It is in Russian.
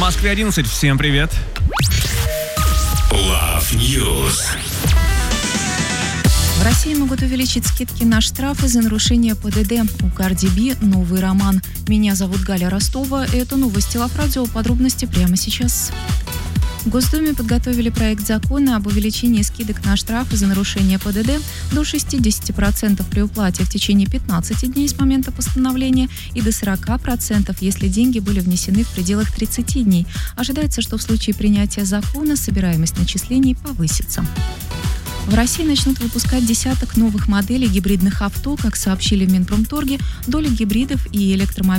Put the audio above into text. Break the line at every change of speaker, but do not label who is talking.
Москве 11. Всем привет.
Love News.
В России могут увеличить скидки на штрафы за нарушение ПДД. У Карди Би новый роман. Меня зовут Галя Ростова. Это новости Love Radio. Подробности прямо сейчас. В Госдуме подготовили проект закона об увеличении скидок на штрафы за нарушение ПДД до 60% при уплате в течение 15 дней с момента постановления и до 40%, если деньги были внесены в пределах 30 дней. Ожидается, что в случае принятия закона собираемость начислений повысится. В России начнут выпускать десяток новых моделей гибридных авто. Как сообщили в Минпромторге, доля гибридов и электромобилей